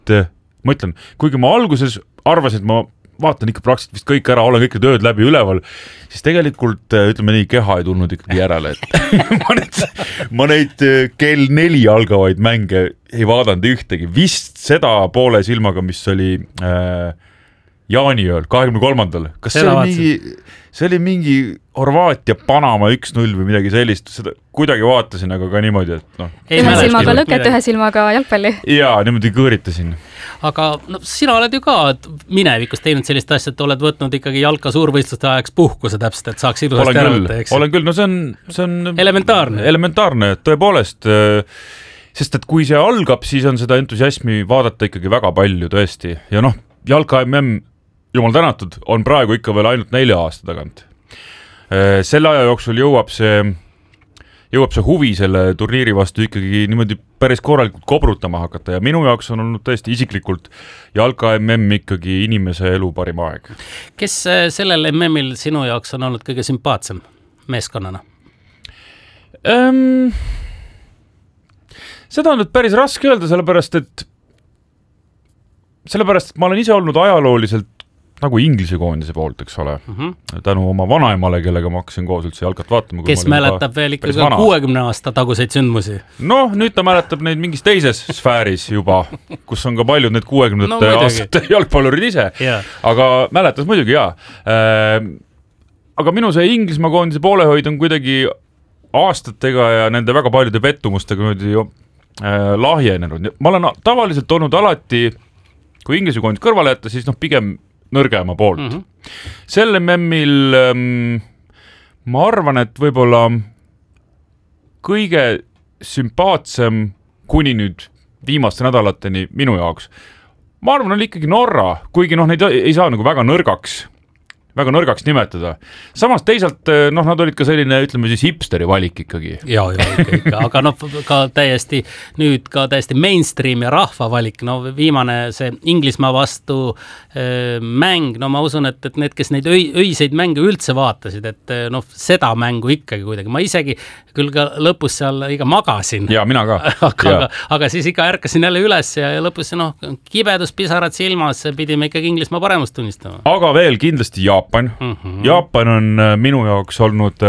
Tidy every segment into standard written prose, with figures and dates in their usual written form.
ma ütlen, kuigi ma alguses arvasin, et ma vaatan ikka praktiliselt vist kõik ära, olen kõik need ööd läbi üleval, siis tegelikult, ütleme nii, keha ei tulnud ikkagi järele, et ma neid kell 4 algavaid mänge ei vaadanud ühtegi, vist seda poole silmaga, mis oli jaaniööl, 23. Kas see oli mingi Horvaatia Panama 1-0 või midagi sellist, seda kuidagi vaatasin, aga ka niimoodi, et ühe silmaga lõket, ühe silmaga jalgpalli. Jaa, niimoodi kõõritasin. Aga sina oled ju ka minevikus teinud sellist asja, et oled võtnud ikkagi jalka suurvõistluste ajaks puhkuse täpselt, et saaks ilusasti ära võtta, eks? Olen küll, see on elementaarne, tõepoolest, sest et kui see algab, siis on seda entusiasmi vaadata ikkagi väga palju tõesti ja jalka MM, jumal tänatud, on praegu ikka veel ainult 4 aasta tagant. Selle aja jooksul jõuab see huvi selle turniiri vastu ikkagi niimoodi päris korralikult kobrutama hakata ja minu jaoks on olnud tõesti isiklikult jalka MM ikkagi inimese elu parim aeg. Kes sellel MM-il sinu jaoks on olnud kõige sümpaatsem meeskonnana? Seda on nüüd päris raske öelda, sellepärast, et ma olen ise olnud ajalooliselt nagu Inglise koondise poolt, eks ole. Tänu oma vanaemale, kellega ma hakkasin koos üldse jalkat vaatama. Kes mäletab veel ikkagi 60 aasta taguseid sündmusi? Nüüd ta mäletab neid mingis teises sfääris juba, kus on ka paljud need 60 aastate jalgpallurid ise. Aga mäletas muidugi, jaa. Aga minu see Inglismaa koondise poolehoid on kuidagi aastatega ja nende väga paljude pettumustega lahjenenud. Ma olen tavaliselt olnud alati, kui Inglise koondis kõrvale jätta, siis pigem nõrgema poolt. Sel MM-il ma arvan, et võib-olla kõige sümpaatsem kuni nüüd viimaste nädalateni minu jaoks. Ma arvan, on ikkagi Norra, kuigi neid ei saa nagu väga nõrgaks nimetada. Samas teisalt, nad olid ka selline, ütleme siis hipsteri valik ikkagi. Jaa, ikka. Aga ka täiesti mainstream ja rahva valik. Viimane see Inglismaa vastu mäng, ma usun, et need, kes neid öiseid mänge üldse vaatasid, et seda mängu ikkagi kuidagi. Ma isegi küll ka lõpus seal iga magasin. Jaa, mina ka. Aga siis ikka ärkasin jälle üles ja lõpus kibedus, pisarad silmas, pidime ikkagi Inglismaa paremust tunnistama. Aga veel kindlasti Jaapan. Jaapan on minu jaoks olnud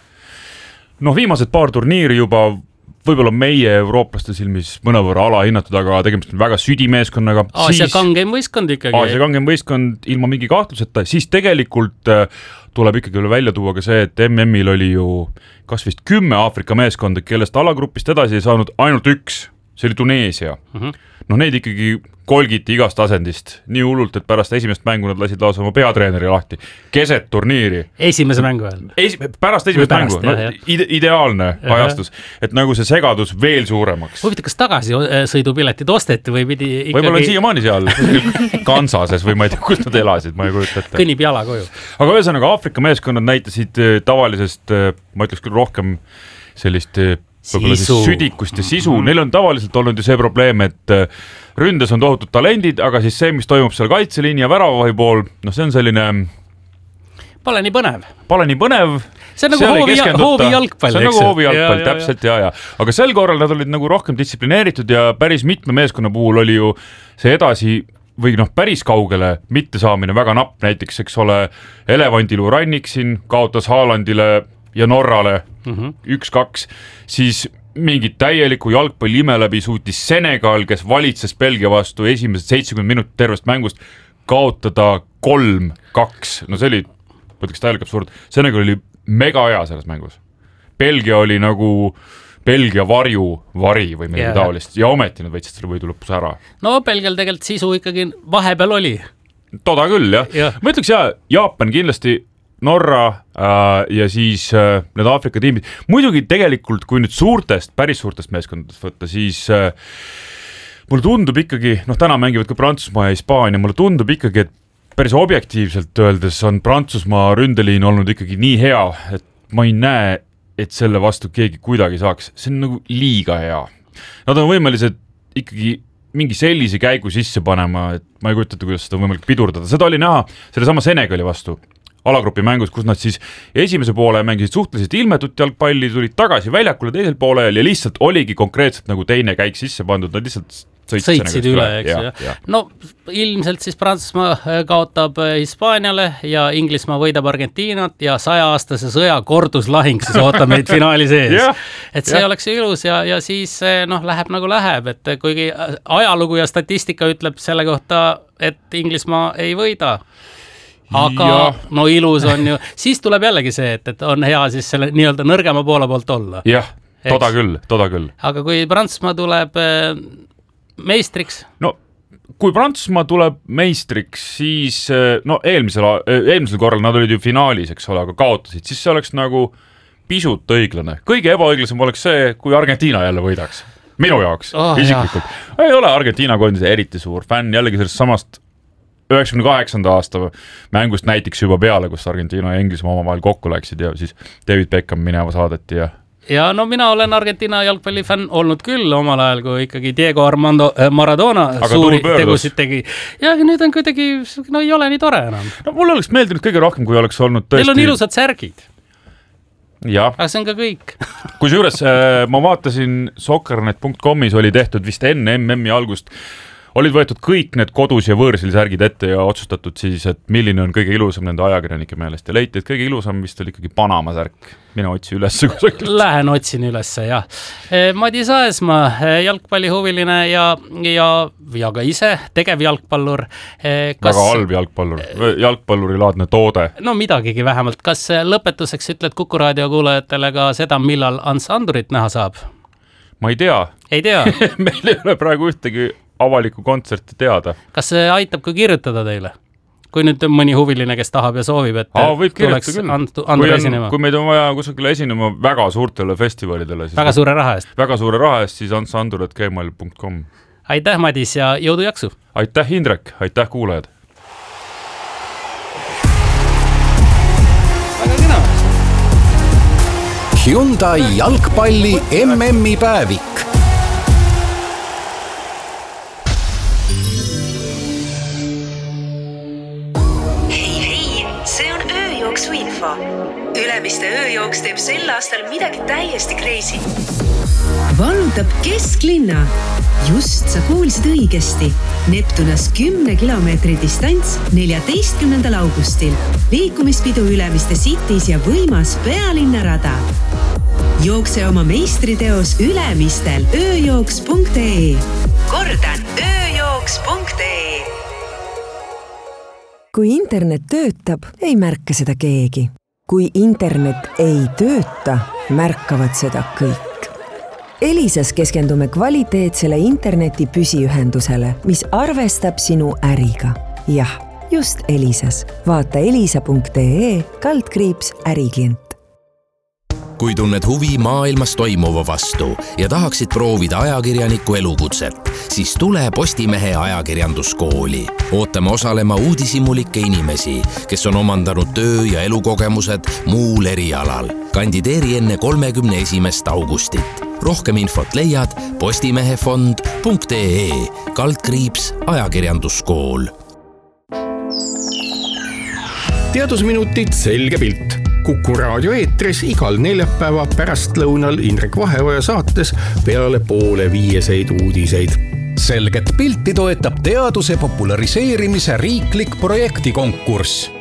viimased paar turniiri juba võib-olla meie eurooplaste silmis mõnevõrra alahinnatud, aga tegemist on väga südimeeskonnaga. Aasia kangeim võistkond ikkagi. Aasia kangeim võistkond ilma mingi kahtluseta. Siis tegelikult tuleb ikkagi välja tuua ka see, et MM-il oli ju kas vist 10 Aafrika meeskonda, kellest alagrupist edasi ei saanud ainult üks. See oli Tuneesia. Neid ikkagi kolgiti igast asendist nii hullult, et pärast esimest mängu nad lasid lausa oma peatreeneri lahti. Keset turniiri. Esimese mängu ajal? Pärast esimest mängu. Ideaalne ajastus. Et nagu see segadus veel suuremaks. Huvita, kas tagasi sõidupiletid osteti või pidi ikkagi... Võib-olla siiamaani seal Kansases või ma ei tea, kus nad elasid, ma ei kujuta ette. Kõnnib jala koju. Aga ühesõnaga Aafrika meeskonnad näitasid tavalisest, ma ütleks küll rohkem sellist südikust ja sisu. Neil on tavaliselt olnud ju see probleem, et ründes on tohutud talendid, aga siis see, mis toimub seal kaitseliini ja väravavahi pool, see on selline... Pole nii põnev. See on nagu hoovi jalgpall. See on nagu hoovi jalgpall, täpselt, ja. Aga sel korral nad olid nagu rohkem distsiplineeritud ja päris mitme meeskonna puhul oli ju see edasi või päris kaugele mitte saamine väga napp, näiteks, eks ole, Elevandilu Rannik siin kaotas Haalandile ja Norrale 1-2, siis mingit täielikku jalgpalli ime läbi suutis Senegal, kes valitses Belgia vastu esimesed 70 minutit tervest mängust, kaotada 3-2. See oli, võtaks täielik absurd. Senegal oli mega hea selles mängus. Belgia oli nagu Belgia vari või midagi taolist ja ometi nad võtsid selle võidu lõpus ära. Belgial tegelikult sisu ikkagi vahepeal oli. Toda küll, jah. Ma ütleks, Jaapan kindlasti Norra ja siis need Aafrika tiimid. Muidugi tegelikult, kui nüüd päris suurtest meeskondadest võtta, siis mulle tundub ikkagi, täna mängivad ka Prantsusmaa ja Hispaania, mulle tundub ikkagi, et päris objektiivselt öeldes on Prantsusmaa ründeliin olnud ikkagi nii hea, et ma ei näe, et selle vastu keegi kuidagi saaks. See on nagu liiga hea. Nad on võimelised ikkagi mingi sellise käigu sisse panema, et ma ei kujuta, kuidas seda on võimalik pidurdada. Seda oli näha selle sama Senegali vastu. Alagrupi mängus, kus nad siis esimese poole mängisid suhteliselt ilmetut jalgpalli, tulid tagasi väljakule teisel poolel ja lihtsalt oligi konkreetselt nagu teine käik sisse pandud, nad lihtsalt sõitsid üle, eks ju. No ilmselt siis Prantsusmaa kaotab Hispaaniale ja Inglismaa võidab Argentiinat ja 100-aastase sõja korduslahing siis ootab meid finaali sees. Et see oleks ilus ja siis läheb nagu läheb, et kuigi ajalugu ja statistika ütleb selle kohta, et Inglismaa ei võida. Aga no ilus on ju, siis tuleb jällegi see, et on hea siis selle nii-öelda nõrgema poole poolt olla. Jah, toda küll. Aga kui Prantsusmaa tuleb meistriks? No kui Prantsusmaa tuleb meistriks, siis eelmisel korral nad olid ju finaalis, eks ole, aga kaotasid, siis see oleks nagu pisut õiglane. Kõige ebaõiglasem oleks see, kui Argentiina jälle võidaks. Minu jaoks, isiklikult. Ei ole Argentiina koondise eriti suur fänn, jällegi sellest samast 98. aasta mängust näiteks juba peale, kus Argentiina ja Inglismaa omavahel kokku läksid ja siis David Beckham mineva saadeti ja no mina olen Argentiina jalgpallifänn olnud küll omal ajal, kui ikkagi Diego Armando Maradona suuri tegusid tegi. Ja nüüd on kuidagi, ei ole nii tore enam. No mulle oleks meeldinud kõige rohkem, kui oleks olnud tõesti... Neil on ilusad särgid. Ja. Aga see on ka kõik. Kusjuures ma vaatasin soccernet.comis oli tehtud vist enne MM-i algust. Olid võetud kõik need kodus ja võõrsil särgid ette ja otsustatud siis, et milline on kõige ilusam nende ajakirjanike meelest. Ja leiti, et kõige ilusam vist oli ikkagi Panama särk. Mina otsi üles kusagilt. Lähen otsin üles, jah. Madis Aesmaa, jalgpallihuviline ja ka ise tegev jalgpallur. Väga halb jalgpallur, jalgpallurilaadne toode. No midagigi vähemalt. Kas lõpetuseks ütled Kuku raadio kuulajatele ka seda, millal Ants Andurit näha saab? Ma ei tea. Ei tea? Meil ei ole praegu ühtegi avaliku kontserti teada. Kas see aitab ka kirjutada teile? Kui nüüd on mõni huviline, kes tahab ja soovib, et tuleks Andur esinema. Kui meid on vaja kusagile esinema väga suurtele festivalidele. Väga suure raha eest. Väga suure raha eest, siis antsandur@gmail.com. Aitäh, Madis, ja jõudu jaksu! Aitäh, Indrek! Aitäh, kuulajad! Väga kena! Hyundai jalgpalli MM-i päevik. Ülemiste ööjooks teeb sel aastal midagi täiesti crazy. Vallutab kesklinna. Just sa kuulsid õigesti. Neptunas 10 kilomeetri distants 14. augustil. Liikumispidu Ülemiste Cities ja võimas pealinnarada. Jookse oma meistriteos Ülemistel ööjooks.ee. Kordan, ööjooks.ee. Kui internet töötab, ei märka seda keegi. Kui internet ei tööta, märkavad seda kõik. Elisas keskendume kvaliteetsele interneti püsiühendusele, mis arvestab sinu äriga. Jah, just Elisas. Vaata elisa.ee/äriklient. Kui tunned huvi maailmas toimuva vastu ja tahaksid proovida ajakirjaniku elukutset, siis tule Postimehe ajakirjanduskooli. Ootame osalema uudishimulikke inimesi, kes on omandanud töö- ja elukogemused muul erialal. Kandideeri enne 31. augustit. Rohkem infot leiad postimehefond.ee/ajakirjanduskool. Teadusminutid selge pilt. Kuku raadio eetris igal neljapäeva pärastlõunal Indrek Vaheoja saates peale 4:30 uudiseid. Selget pilti toetab teaduse populariseerimise riiklik projektikonkurss.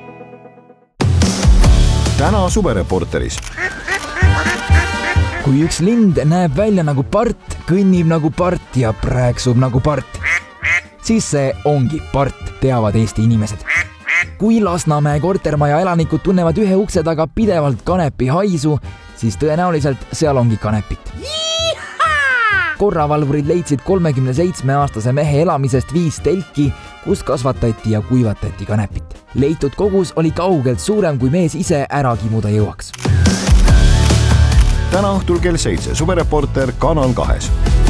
Täna Suvereporteris. Kui üks lind näeb välja nagu part, kõnnib nagu part ja prääksub nagu part, siis see ongi part, teavad Eesti inimesed. Kui Lasnamäe kortermaja elanikud tunnevad ühe ukse taga pidevalt kanepi haisu, siis tõenäoliselt seal ongi kanepit. Korravalvurid leidsid 37-aastase mehe elamisest 5 telki, kus kasvatati ja kuivatati kanepit. Leitud kogus oli kaugelt suurem, kui mees ise ära kimuda jõuaks. Täna õhtul kell 7 Suvereporter Kanal 2.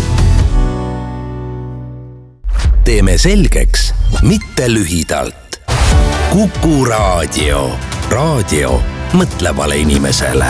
Teeme selgeks, mitte lühidalt. Kuku raadio. Raadio mõtlevale inimesele.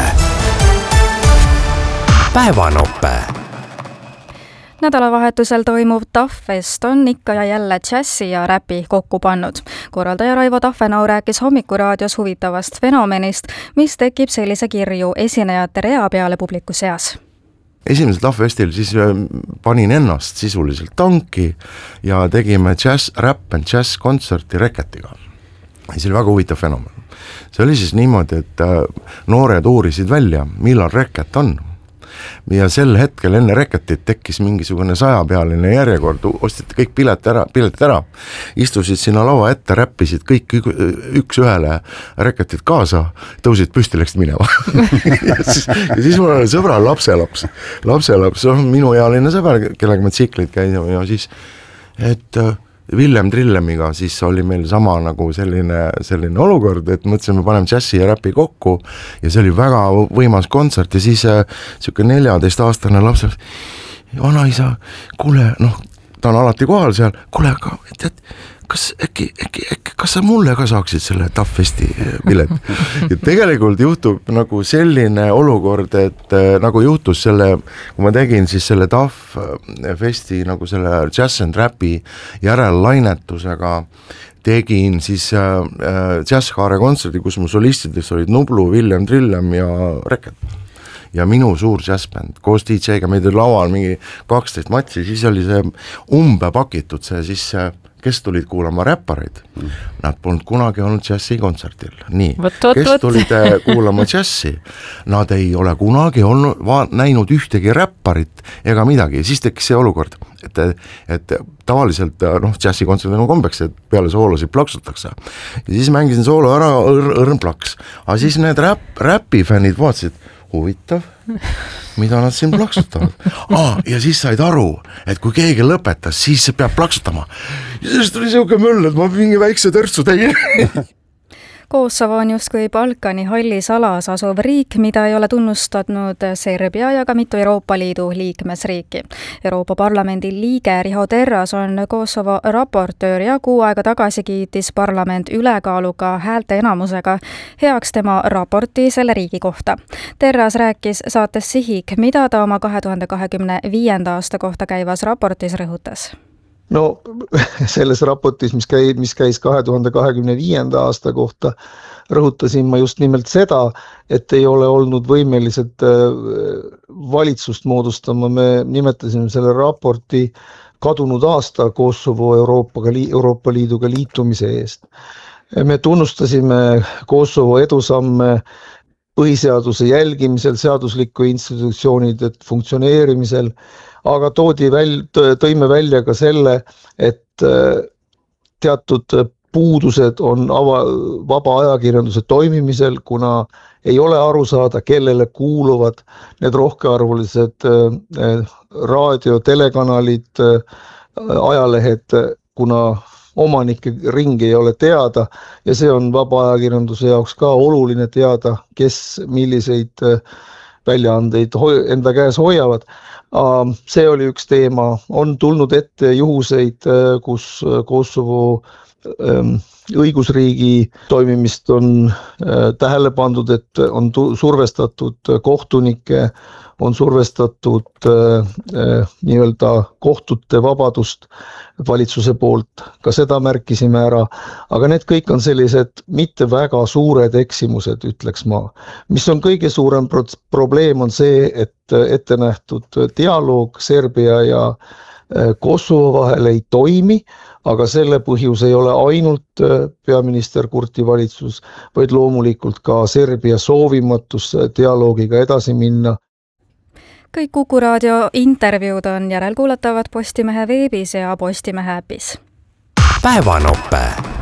Päevanope. Nädalavahetusel toimuv Tahvest on ikka ja jälle džässi ja räpi kokku pannud. Korraldaja Raivo Tahvenau rääkis Hommikuraadios huvitavast fenomenist, mis tekib sellise kirju esinejate rea peale publiku seas. esimesel TAF-festil siis panin ennast sisuliselt tanki ja tegime rap and jazz kontserti Reketiga. See oli väga huvitav fenomen. See oli siis niimoodi, et noored uurisid välja, millal Reket on. Ja sel hetkel enne Reketit tekkis mingisugune 100-pealine järjekord, ostiti kõik piletid ära, istusid sinna laua ette, räppisid kõik üks ühele Reketit kaasa, tõusid püsti, läksid minema. ja siis mul oli sõbra lapselaps, minuealine sõber, kellega me tsikleid käisime ja siis, et Villem Trillemiga siis oli meil sama nagu selline olukord, et mõtlesime, paneme džässi ja räpi kokku ja see oli väga võimas kontsert ja siis siuke 14-aastane laps, vanaisa, kuule, ta on alati kohal seal, kuule, aga tead, kas sa mulle ka saaksid selle TAF-festi pilet? Ja tegelikult juhtub nagu selline olukord, et nagu juhtus kui ma tegin siis selle TAF-festi nagu selle jazz and rapi järellainetusega, tegin siis Jazzkaare kontserdi, kus mu solistideks olid Nublu, Villem Trillem ja Reket. Ja minu suur jazzbänd koos DJ-ga, meid oli laual mingi 12 matsi, siis oli see pakitud see siis kes tulid kuulama räppareid, nad polnud kunagi olnud džässi kontserdil. Nii, kes tulid kuulama džässi, nad ei ole kunagi näinud ühtegi räpparit ega midagi. Siis tekkis see olukord, et tavaliselt džässi kontserdil on kombeks, et peale soolosid plaksutakse. Ja siis mängisin soolo ära, õrn plaks. Aga siis need räpifännid vaatasid, huvitav, mida nad siin plaksutavad. Ja siis said aru, et kui keegi lõpetas, siis peab plaksutama. Ja sellest tuli siuke möll, et ma mingi väikse törtsu tegin. Kosovo on justkui Balkani hallis alas asuv riik, mida ei ole tunnustanud Serbia ja ka mitu Euroopa Liidu liikmesriiki. Euroopa Parlamendi liige Riho Terras on Kosovo raportöör ja kuu aega tagasi kiitis parlament ülekaaluga häälte enamusega heaks tema raporti selle riigi kohta. Terras rääkis saates Sihik, mida ta oma 2025. aasta kohta käivas raportis rõhutas. No selles raportis, mis käis 2025. aasta kohta, rõhutasin ma just nimelt seda, et ei ole olnud võimelised valitsust moodustama. Me nimetasime selle raporti kadunud aasta Kosovo Euroopa Liiduga liitumise eest. Me tunnustasime Kosovo edusamme põhiseaduse jälgimisel, seadusliku institutsioonide funktsioneerimisel, aga tõime välja ka selle, et teatud puudused on vaba ajakirjanduse toimimisel, kuna ei ole aru saada, kellele kuuluvad need rohkearvulised raadio, telekanalid, ajalehed, kuna omanike ringi ei ole teada ja see on vaba ajakirjanduse jaoks ka oluline teada, kes milliseid väljaandeid enda käes hoiavad. See oli üks teema. On tulnud ette juhuseid, kus Kosovo õigusriigi toimimist on tähele pandud, et on survestatud kohtunikke, on survestatud nii-öelda kohtute vabadust valitsuse poolt, ka seda märkisime ära, aga need kõik on sellised mitte väga suured eksimused, ütleks ma. Mis on kõige suurem probleem on see, et ette nähtud dialoog Serbia ja Kosovo vahel ei toimi, aga selle põhjus ei ole ainult peaminister Kurti valitsus, vaid loomulikult ka Serbia soovimatus dialoogiga edasi minna. Kõik Kuku raadio intervjuud on järelkuulatavad Postimehe veebis ja Postimehe äpis. Päevanope.